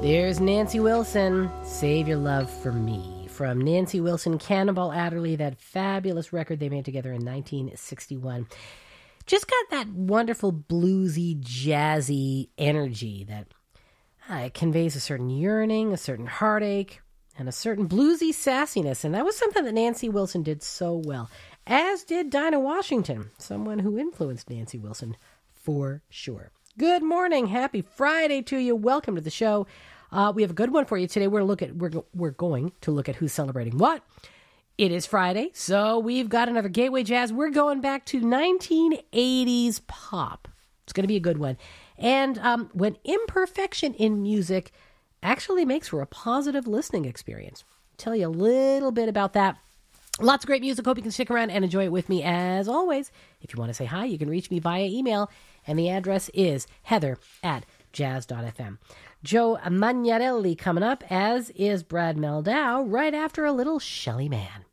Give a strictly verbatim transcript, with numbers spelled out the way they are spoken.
There's Nancy Wilson, Save Your Love for Me. From Nancy Wilson, Cannonball Adderley, that fabulous record they made together in nineteen sixty-one. Just got that wonderful bluesy, jazzy energy that uh, conveys a certain yearning, a certain heartache, and a certain bluesy sassiness. And that was something that Nancy Wilson did so well, as did Dinah Washington, someone who influenced Nancy Wilson for sure. Good morning. Happy Friday to you. Welcome to the show. Uh, we have a good one for you today. We're look at we're we're going to look at who's celebrating what. It is Friday, so we've got another Gateway Jazz. We're going back to nineteen eighties pop. It's going to be a good one. And um, when imperfection in music actually makes for a positive listening experience. I'll tell you a little bit about that. Lots of great music. Hope you can stick around and enjoy it with me as always. If you want to say hi, you can reach me via email, and the address is heather at jazz dot f m. Joe Magnarelli coming up, as is Brad Meldau, right after a little Shelly Manne.